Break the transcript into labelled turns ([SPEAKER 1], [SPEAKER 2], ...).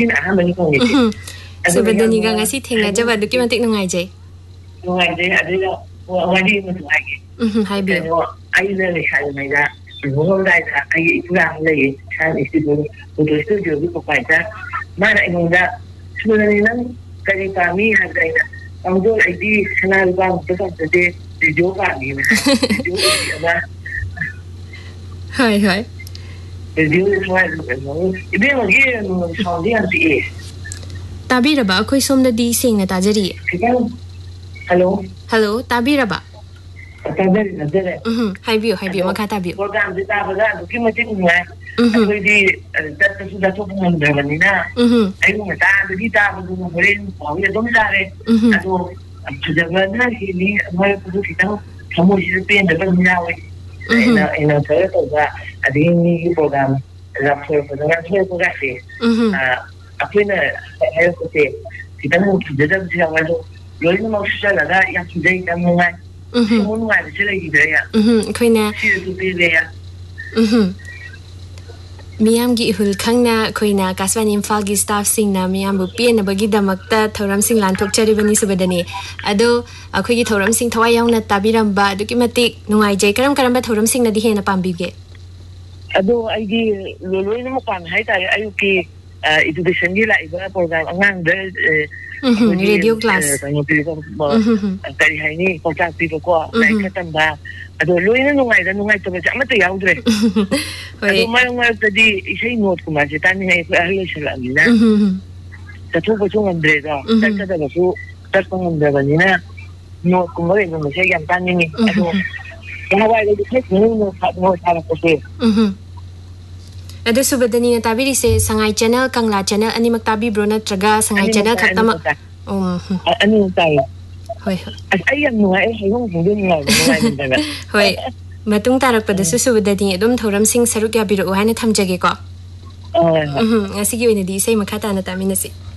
[SPEAKER 1] Sina hamani ko ngiti.
[SPEAKER 2] Subadaniga ngasi thengnajaba aduki matik nungaijai.
[SPEAKER 1] Nungaijai adila wadi mo tuagi.
[SPEAKER 2] Haibiyo.
[SPEAKER 1] Ai na le sai mai da. Ngom dai da ai ipura le san istido to studio bi ko paita. Mana inda sunani nan kari kami hadai da. Amdo ID sana ba mo to de video ka ni. Video ba.
[SPEAKER 2] Hai.
[SPEAKER 1] Video is no. Ibe mo ge no saudi anti.
[SPEAKER 2] Tabiraba akhoi somda di singna tajari. Hello tabiraba.
[SPEAKER 1] Tabiraba.
[SPEAKER 2] Haibiyo makha tabiyo.
[SPEAKER 1] Program di tabada duki matik ngai. Akhoi di ta su da to mon da manina. Ai mo ta di tabadu mo ren ko ya dom dare. Ado sudah na hili mai ku kita kamu sih pen da ban yawe. Ina tare to ga adini program la program ko ga se. Akhoi na ai ko se kita mo sudah bisa ngado. Loi mau susah lah yang sudah kita mengai. Semua mengai sila gitu ya.
[SPEAKER 2] Akhoi na.
[SPEAKER 1] Sila tu pilih ya.
[SPEAKER 2] Miyam gi ihul khangna khoina kaswani imphal gi staff sing na miyam bu pien bagi damakta thoram sing lan thok chari bani subadani ado akhoi gi thoram sing thawai yaung na tabiram ba duki matik nungai jai karam ba thoram sing na di hena pambige
[SPEAKER 1] ado ai gi loloi na pan hai tai ayu ki education gi la iba program angang de
[SPEAKER 2] radio class
[SPEAKER 1] tadi hai ni kontak pi ko nai khatam ba ado loi na nungai to ba amata yaudre ado mai tadi isai note ko ma tani hai ko ahli sala mina tatu ko chung andre da ta da su ta ko andre ba ni na note ko mai no sai yan tani ni ado ya wai le ke no ta ko se
[SPEAKER 2] ado subadani na tabiri se sangai channel kangla channel ani maktabi bro na traga sangai channel khatama
[SPEAKER 1] ani tai
[SPEAKER 2] hoi
[SPEAKER 1] ai yang nuai ai hong hong din ngai
[SPEAKER 2] hoi matung tarakpada su subadani adum thoram sing saruk ya biro haina thamjage ko ngasi gi oina di sei makha ta na taminasi